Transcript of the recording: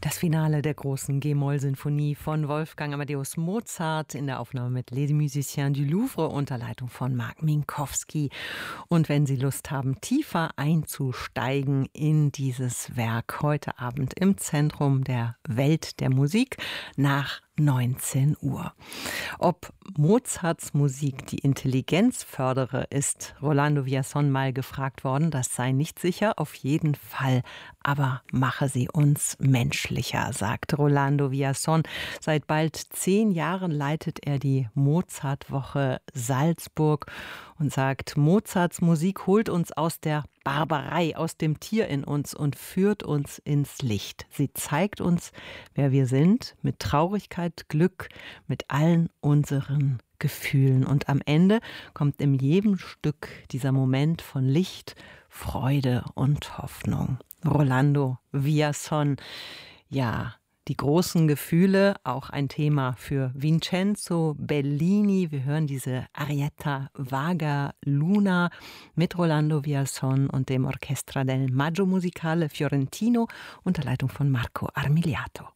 Das Finale der großen G-Moll-Sinfonie von Wolfgang Amadeus Mozart in der Aufnahme mit Les Musiciens du Louvre unter Leitung von Marc Minkowski. Und wenn Sie Lust haben, tiefer einzusteigen in dieses Werk, heute Abend im Zentrum der Welt der Musik nach 19 Uhr. Ob Mozarts Musik die Intelligenz fördere, ist Rolando Villazón mal gefragt worden. Das sei nicht sicher, auf jeden Fall. Aber mache sie uns menschlicher, sagt Rolando Villazón. Seit bald 10 Jahren leitet er die Mozartwoche Salzburg und sagt, Mozarts Musik holt uns aus der Barbarei, aus dem Tier in uns und führt uns ins Licht. Sie zeigt uns, wer wir sind, mit Traurigkeit, Glück, mit allen unseren Gefühlen. Und am Ende kommt in jedem Stück dieser Moment von Licht, Freude und Hoffnung. Rolando Villazón, ja, die großen Gefühle, auch ein Thema für Vincenzo Bellini. Wir hören diese Arietta Vaga Luna mit Rolando Villazón und dem Orchestra del Maggio Musicale Fiorentino unter Leitung von Marco Armiliato.